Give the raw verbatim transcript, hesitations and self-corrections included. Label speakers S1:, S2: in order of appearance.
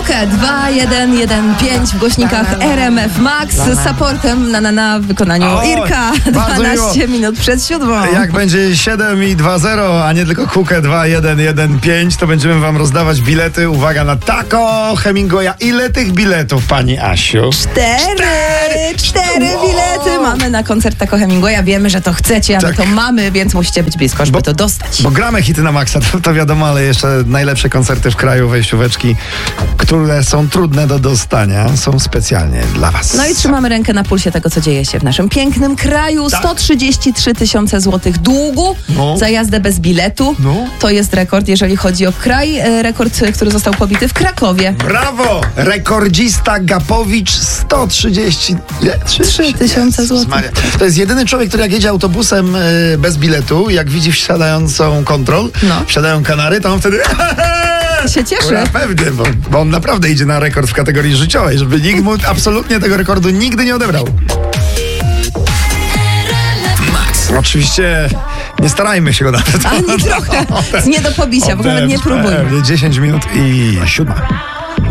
S1: Kukę dwa jeden jeden pięć w głośnikach R M F Max z supportem na na na w wykonaniu
S2: O,
S1: Irka. dwanaście minut przed siódmą.
S2: Jak będzie siedem i dwa zero, a nie tylko Kukę dwa jeden jeden pięć, to będziemy wam rozdawać bilety. Uwaga na Taco Hemingwaya. Ile tych biletów, pani Asiu?
S1: Cztery! Cztery
S2: Wow.
S1: bilety mamy na koncert Taco Hemingwaya. Wiemy, że to chcecie, a my
S2: Tak.
S1: to mamy, więc musicie być blisko, żeby
S2: Bo-
S1: to dostać.
S2: Bo gramy hity na maksa, to, to wiadomo, ale jeszcze najlepsze koncerty w kraju, wejścióweczki, które są trudne do dostania, są specjalnie dla was.
S1: No i trzymamy rękę na pulsie tego, co dzieje się w naszym pięknym kraju.
S2: Tak.
S1: sto trzydzieści trzy tysiące złotych długu
S2: No.
S1: za jazdę bez biletu.
S2: No.
S1: To jest rekord, jeżeli chodzi o kraj. E, Rekord, który został pobity w Krakowie.
S2: Brawo! Rekordzista Gapowicz sto trzydzieści
S1: Trzy tysiące
S2: Jezus
S1: złotych.
S2: Maria. To jest jedyny człowiek, który jak jedzie autobusem y, bez biletu, jak widzi wsiadającą kontrol,
S1: No.
S2: wsiadają kanary, to on wtedy
S1: Się cieszy.
S2: Ura, pewnie, bo, bo on naprawdę idzie na rekord w kategorii życiowej, żeby nikt mu absolutnie tego rekordu nigdy nie odebrał. Oczywiście nie starajmy się go nawet.
S1: Ani trochę. Nie do pobicia, w ogóle nie próbuj.
S2: dziesięć minut i siódma.